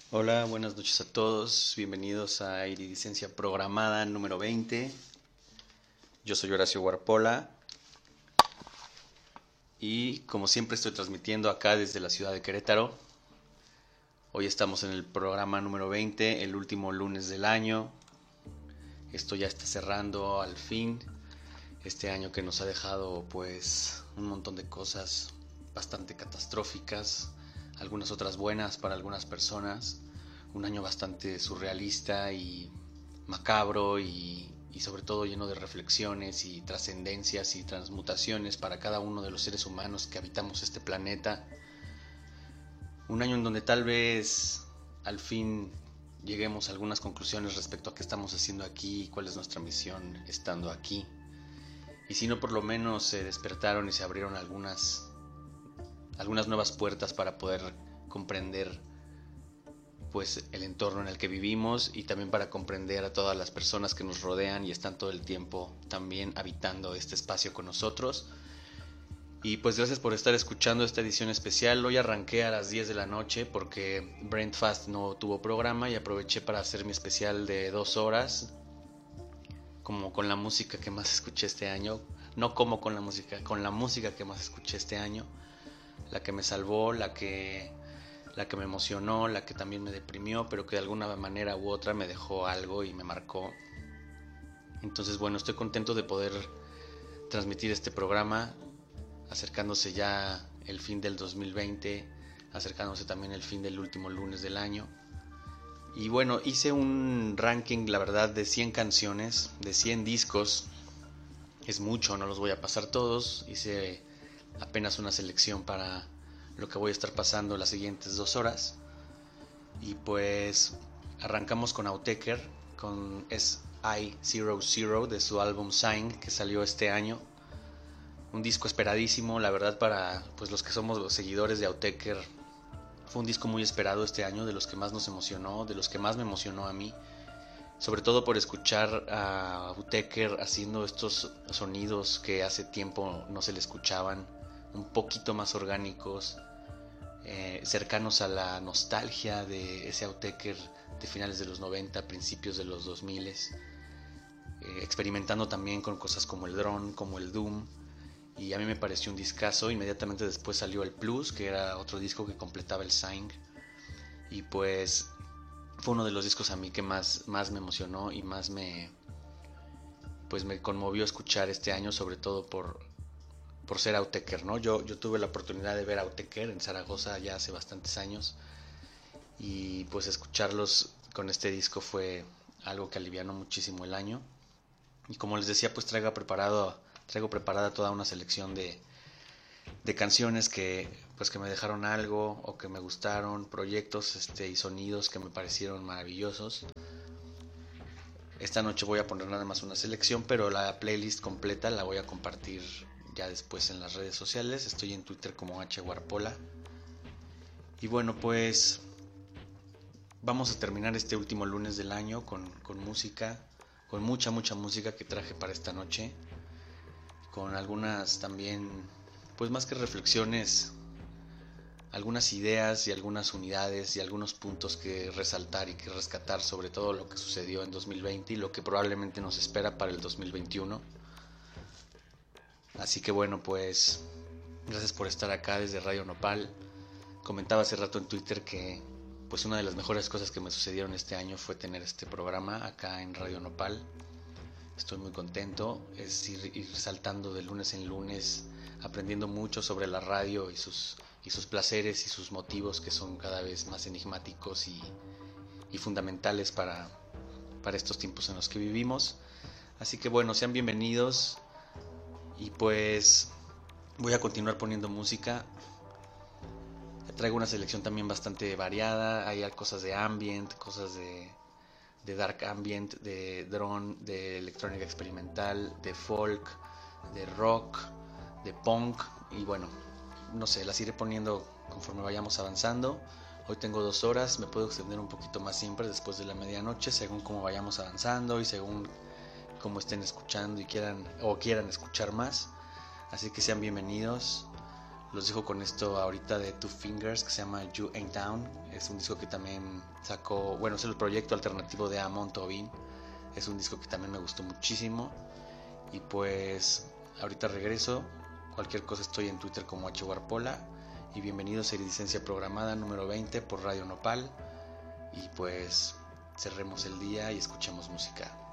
Hola, buenas noches a todos. Bienvenidos a Iridicencia Programada número 20. Yo soy Horacio Guarpola y como siempre estoy transmitiendo acá desde la ciudad de Querétaro. Hoy estamos en el programa número 20, el último lunes del año. Esto ya está cerrando al fin. Este año que nos ha dejado pues un montón de cosas bastante catastróficas, algunas otras buenas para algunas personas. Un año bastante surrealista y macabro y sobre todo lleno de reflexiones y trascendencias y transmutaciones para cada uno de los seres humanos que habitamos este planeta. Un año en donde tal vez al fin lleguemos a algunas conclusiones respecto a qué estamos haciendo aquí y cuál es nuestra misión estando aquí. Y si no, por lo menos se despertaron y se abrieron algunas nuevas puertas para poder comprender pues el entorno en el que vivimos y también para comprender a todas las personas que nos rodean y están todo el tiempo también habitando este espacio con nosotros. Y pues gracias por estar escuchando esta edición especial. Hoy arranqué a las 10 de la noche porque Brent Fast no tuvo programa y aproveché para hacer mi especial de 2 horas, como con la música que más escuché este año. No como con la música que más escuché este año, la que me salvó, la que me emocionó, la que también me deprimió, pero que de alguna manera u otra me dejó algo y me marcó. Entonces, bueno, estoy contento de poder transmitir este programa, acercándose ya el fin del 2020, acercándose también el fin del último lunes del año. Y bueno, hice un ranking, la verdad, de 100 canciones, de 100 discos. Es mucho, no los voy a pasar todos. Hice apenas una selección para lo que voy a estar pasando las siguientes 2 horas. Y pues arrancamos con Autechre, con SI00 de su álbum Sign, que salió este año. Un disco esperadísimo, la verdad, para pues los que somos los seguidores de Autechre. Fue un disco muy esperado este año, de los que más nos emocionó, de los que más me emocionó a mí. Sobre todo por escuchar a Autechre haciendo estos sonidos que hace tiempo no se le escuchaban, un poquito más orgánicos, cercanos a la nostalgia de ese Autechre de finales de los 90, principios de los 2000, experimentando también con cosas como el drone, como el doom. Y a mí me pareció un discazo. Inmediatamente después salió el Plus, que era otro disco que completaba el Sign. Y pues fue uno de los discos a mí que más me emocionó y más pues me conmovió escuchar este año, sobre todo por ser Autechre, ¿no? Yo tuve la oportunidad de ver a Autechre en Zaragoza ya hace bastantes años y pues escucharlos con este disco fue algo que alivianó muchísimo el año. Y como les decía, pues traigo preparada toda una selección de canciones que pues que me dejaron algo o que me gustaron, proyectos y sonidos que me parecieron maravillosos. Esta noche voy a poner nada más una selección, pero la playlist completa la voy a compartir ya después en las redes sociales. Estoy en Twitter como hguarpola. Y bueno, pues vamos a terminar este último lunes del año con música, con mucha música que traje para esta noche, con algunas también, pues más que reflexiones, algunas ideas y algunas unidades y algunos puntos que resaltar y que rescatar sobre todo lo que sucedió en 2020 y lo que probablemente nos espera para el 2021. Así que bueno, pues gracias por estar acá desde Radio Nopal. Comentaba hace rato en Twitter que pues una de las mejores cosas que me sucedieron este año fue tener este programa acá en Radio Nopal. Estoy muy contento, es ir saltando de lunes en lunes, aprendiendo mucho sobre la radio y sus placeres y sus motivos que son cada vez más enigmáticos y fundamentales para estos tiempos en los que vivimos. Así que bueno, sean bienvenidos y pues voy a continuar poniendo música. Traigo una selección también bastante variada, hay cosas de ambient, cosas de dark ambient, de drone, de electrónica experimental, de folk, de rock, de punk y bueno, no sé, las iré poniendo conforme vayamos avanzando. Hoy tengo 2 horas, me puedo extender un poquito más siempre después de la medianoche, según cómo vayamos avanzando y según cómo estén escuchando y quieran escuchar más. Así que sean bienvenidos. Los dejo con esto ahorita de Two Fingers, que se llama You Ain't Down. Es un disco que también sacó, bueno, es el proyecto alternativo de Amon Tobin. Es un disco que también me gustó muchísimo. Y pues ahorita regreso. Cualquier cosa estoy en Twitter como hwarpola. Y bienvenidos a Iridicencia Programada número 20 por Radio Nopal. Y pues cerremos el día y escuchemos música.